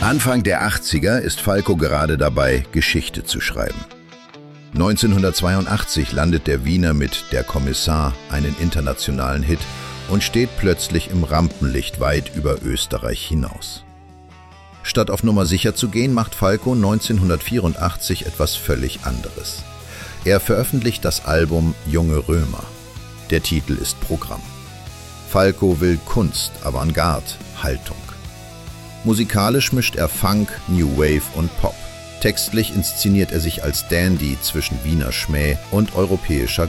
Anfang der 80er ist Falco gerade dabei, Geschichte zu schreiben. 1982 landet der Wiener mit Der Kommissar einen internationalen Hit und steht plötzlich im Rampenlicht weit über Österreich hinaus. Statt auf Nummer sicher zu gehen, macht Falco 1984 etwas völlig anderes. Er veröffentlicht das Album Junge Römer. Der Titel ist Programm. Falco will Kunst, Avantgarde, Haltung. Musikalisch mischt er Funk, New Wave und Pop. Textlich inszeniert er sich als Dandy zwischen Wiener Schmäh und europäischer